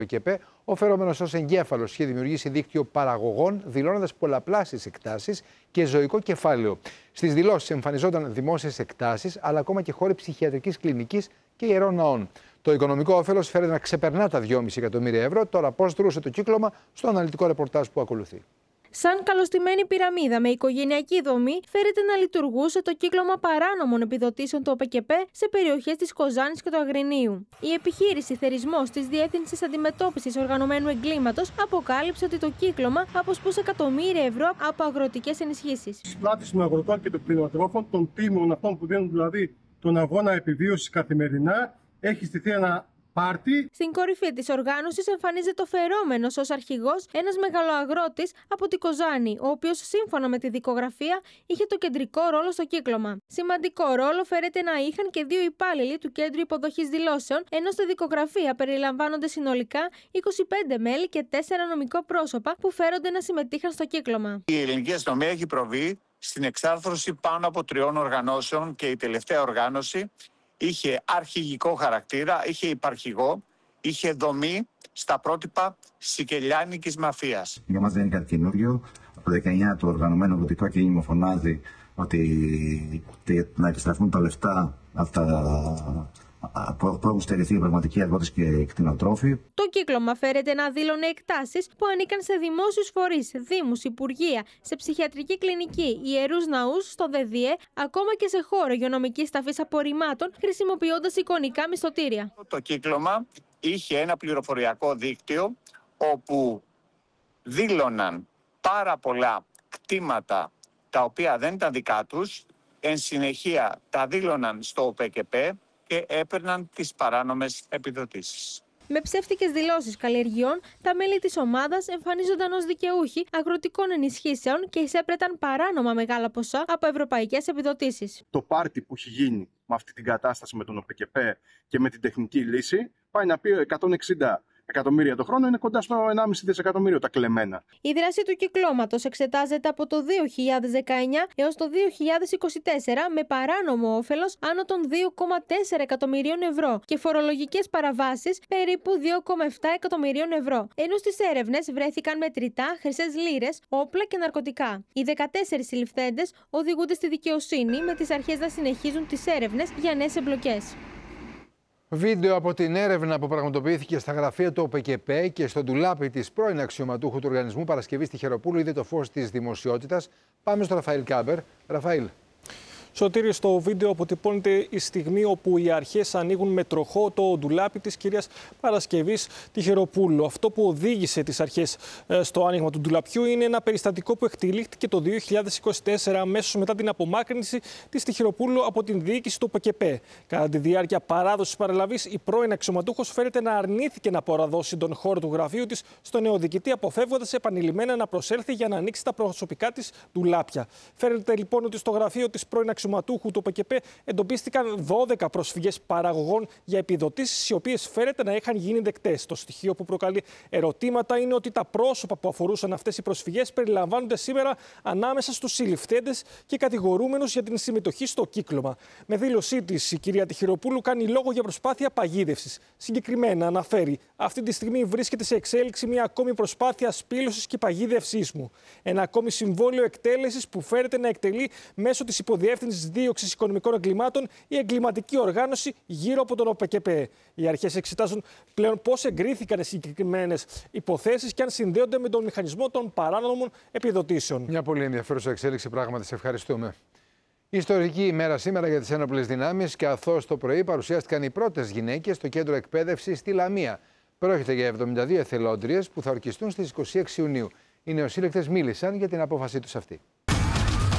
ΟΚΕΠΕ, ο φερόμενος ως εγκέφαλος είχε δημιουργήσει δίκτυο παραγωγών, δηλώνοντας πολλαπλάσεις εκτάσεις και ζωικό κεφάλαιο. Στις δηλώσεις εμφανιζόταν δημόσιες εκτάσεις, αλλά ακόμα και χώροι ψυχιατρικής κλινικής και ιερών ναών. Το οικονομικό όφελος φέρεται να ξεπερνά τα 2,5 εκατομμύρια ευρώ. Τώρα, πώς δρούσε το κύκλωμα, στο αναλυτικό ρεπορτάζ που ακολουθεί. Σαν καλωστημένη πυραμίδα με οικογενειακή δομή, φέρεται να λειτουργούσε το κύκλωμα παράνομων επιδοτήσεων του ΟΠΕΚΕΠΕ σε περιοχές της Κοζάνης και του Αγρινίου. Η επιχείρηση Θερισμός της Διεύθυνσης Αντιμετώπισης Οργανωμένου Εγκλήματος αποκάλυψε ότι το κύκλωμα αποσπούσε εκατομμύρια ευρώ από αγροτικές ενισχύσεις. Στις πλάτες των αγροτών και των κτηνοτρόφων, των τίμων αυτών που δίνουν δηλαδή τον αγώνα επιβίωσης καθημερινά, έχει στηθεί ένα πάρτι. Στην κορυφή της οργάνωσης εμφανίζεται ο φερόμενος ως αρχηγός, ένας μεγαλοαγρότης από την Κοζάνη, ο οποίος σύμφωνα με τη δικογραφία είχε το κεντρικό ρόλο στο κύκλωμα. Σημαντικό ρόλο φέρεται να είχαν και 2 υπάλληλοι του Κέντρου Υποδοχής Δηλώσεων, ενώ στη δικογραφία περιλαμβάνονται συνολικά 25 μέλη και 4 νομικό πρόσωπα που φέρονται να συμμετείχαν στο κύκλωμα. Η ελληνική αστυνομία έχει προβεί στην εξάρθρωση πάνω από 3 οργανώσεων και η τελευταία οργάνωση είχε αρχηγικό χαρακτήρα, είχε υπαρχηγό, είχε δομή στα πρότυπα σικελιάνικης μαφίας. Για μας δεν είναι κάτι καινούριο. Από το 19 το οργανωμένο αγροτικό κίνημα φωνάζει ότι να επιστραφούν τα λεφτά αυτά που έχουν στερηθεί οι πραγματικοί αγρότες και κτηνοτρόφοι. Το κύκλωμα φέρεται να δήλωνε εκτάσεις που ανήκαν σε δημόσιους φορείς, δήμους, υπουργεία, σε ψυχιατρική κλινική, ιερούς ναούς, στο ΔΔΕ, ακόμα και σε χώρο υγειονομικής ταφής απορριμμάτων, χρησιμοποιώντας εικονικά μισθωτήρια. Το κύκλωμα είχε ένα πληροφοριακό δίκτυο όπου δήλωναν πάρα πολλά κτήματα τα οποία δεν ήταν δικά τους, εν συνεχεία τα δήλωναν στο ΟΠΕΚΕΠΕ και έπαιρναν τις παράνομες επιδοτήσεις. Με ψεύτικες δηλώσεις καλλιεργειών, τα μέλη της ομάδας εμφανίζονταν ως δικαιούχοι αγροτικών ενισχύσεων και εισέπρεταν παράνομα μεγάλα ποσά από ευρωπαϊκές επιδοτήσεις. Το πάρτι που έχει γίνει με αυτή την κατάσταση με τον ΟΠΕΚΕΠΕ και με την τεχνική λύση πάει να πει 160 εκατομμύρια το χρόνο, είναι κοντά στο 1,5 δισεκατομμύριο τα κλεμμένα. Η δράση του κυκλώματος εξετάζεται από το 2019 έως το 2024 με παράνομο όφελος άνω των 2,4 εκατομμυρίων ευρώ και φορολογικές παραβάσεις περίπου 2,7 εκατομμυρίων ευρώ. Ενώ στις έρευνες βρέθηκαν μετρητά, χρυσές λίρες, όπλα και ναρκωτικά. Οι 14 συλληφθέντες οδηγούνται στη δικαιοσύνη με τις αρχές να συνεχίζουν τις έρευνες για νέες εμπλοκές. Βίντεο από την έρευνα που πραγματοποιήθηκε στα γραφεία του ΟΠΕΚΕΠΕ και στο ντουλάπι της πρώην αξιωματούχου του οργανισμού Παρασκευής στη Χεροπούλου είδε το φως της δημοσιότητας. Πάμε στο Ραφαήλ Κάμπερ. Ραφαήλ. Σωτήρη, στο βίντεο αποτυπώνεται η στιγμή όπου οι αρχές ανοίγουν με τροχό το ντουλάπι της κυρίας Παρασκευής στη Χεροπούλου. Αυτό που οδήγησε τις αρχές στο άνοιγμα του ντουλαπιού είναι ένα περιστατικό που εκτελήχθηκε το 2024, αμέσως μετά την απομάκρυνση της στη Χεροπούλου από την διοίκηση του ΟΠΕΚΕΠΕ. Κατά τη διάρκεια παράδοσης παραλαβής, η πρώην αξιωματούχος φέρεται να αρνήθηκε να παραδώσει τον χώρο του γραφείου της στον νεοδιοικητή, αποφεύγοντας επανειλημμένα να προσέλθει για να ανοίξει τα προσωπικά της ντουλάπια. Φαίνεται λοιπόν ότι στο γραφείο της πρώην αξιωματούχου του ΟΠΕΚΕΠΕ εντοπίστηκαν 12 προσφυγές παραγωγών για επιδοτήσεις, οι οποίες φέρεται να είχαν γίνει δεκτές. Το στοιχείο που προκαλεί ερωτήματα είναι ότι τα πρόσωπα που αφορούσαν αυτές οι προσφυγές περιλαμβάνονται σήμερα ανάμεσα στους συλληφθέντες και κατηγορούμενους για την συμμετοχή στο κύκλωμα. Με δήλωσή της, η κυρία Τυχηροπούλου κάνει λόγο για προσπάθεια παγίδευσης. Συγκεκριμένα αναφέρει: αυτή τη στιγμή βρίσκεται σε εξέλιξη μια ακόμη προσπάθεια σπήλωσης και παγίδευσής μου. Ένα ακόμη συμβόλαιο εκτέλεσης που φέρεται να εκτελεί μέσω της υποδιεύθυνσης δίωξης οικονομικών εγκλημάτων η εγκληματική οργάνωση γύρω από τον ΟΠΕΚΕΠΕ. Οι αρχές εξετάζουν πλέον πώς εγκρίθηκαν οι συγκεκριμένες υποθέσεις και αν συνδέονται με τον μηχανισμό των παράνομων επιδοτήσεων. Μια πολύ ενδιαφέρουσα εξέλιξη, πράγματι. Σε ευχαριστούμε. Ιστορική ημέρα σήμερα για τις ένοπλες δυνάμεις, καθώς το πρωί παρουσιάστηκαν οι πρώτες γυναίκες στο κέντρο εκπαίδευσης στη Λαμία. Πρόκειται για 72 εθελόντριες που θα ορκιστούν στις 26 Ιουνίου. Οι νεοσύλλεκτες μίλησαν για την απόφασή τους αυτή.